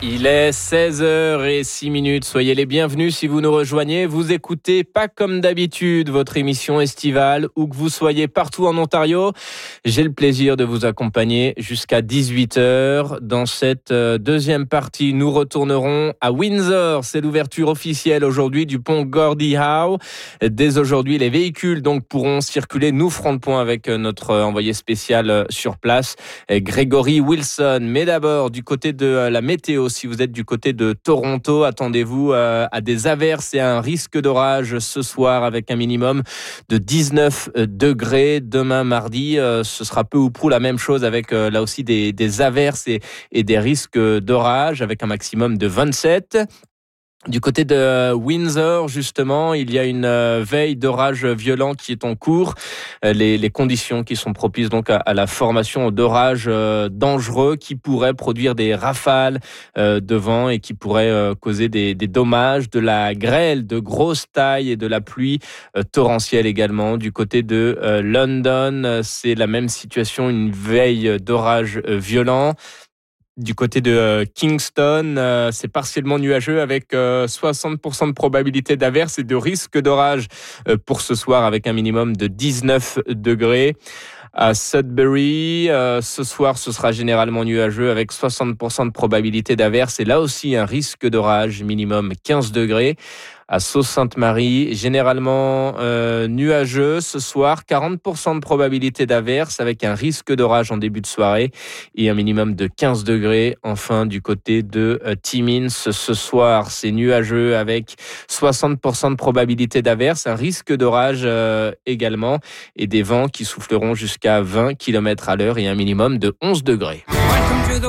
Il est 16h06. Soyez les bienvenus si vous nous rejoignez. Vous écoutez Pas comme d'habitude, votre émission estivale, où que vous soyez partout en Ontario. J'ai le plaisir de vous accompagner jusqu'à 18h. Dans cette deuxième partie, nous retournerons à Windsor. C'est l'ouverture officielle aujourd'hui du pont Gordie Howe. Dès aujourd'hui, les véhicules donc pourront circuler. Nous ferons le point avec notre envoyé spécial sur place, Grégory Wilson. Mais d'abord, du côté de la météo, si vous êtes du côté de Toronto, attendez-vous à des averses et à un risque d'orage ce soir avec un minimum de 19 degrés. Demain mardi, ce sera peu ou prou la même chose avec là aussi des averses et des risques d'orage avec un maximum de 27. Du côté de Windsor, justement, il y a une veille d'orage violent qui est en cours. Les conditions qui sont propices donc à la formation d'orages dangereux qui pourraient produire des rafales de vent et qui pourraient causer des dommages, de la grêle de grosse taille et de la pluie torrentielle également. Du côté de London, c'est la même situation, une veille d'orage violent. Du côté de Kingston, c'est partiellement nuageux avec 60% de probabilité d'averse et de risque d'orage pour ce soir avec un minimum de 19 degrés. À Sudbury, ce soir, ce sera généralement nuageux avec 60% de probabilité d'averse et là aussi un risque d'orage minimum 15 degrés. À Sault-Sainte-Marie, généralement nuageux ce soir, 40% de probabilité d'averse avec un risque d'orage en début de soirée et un minimum de 15 degrés. Enfin, du côté de Timmins, ce soir, c'est nuageux avec 60% de probabilité d'averse, un risque d'orage également et des vents qui souffleront jusqu'à 20 km à l'heure et un minimum de 11 degrés.